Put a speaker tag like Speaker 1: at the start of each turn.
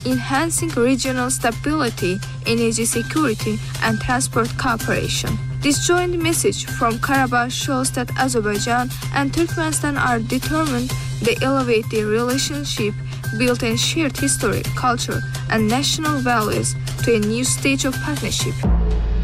Speaker 1: enhancing regional stability, energy security, and transport cooperation. This joint message from Karabakh shows that Azerbaijan and Turkmenistan are determined to elevate their relationship, build on shared history, culture, and national values to a new stage of partnership.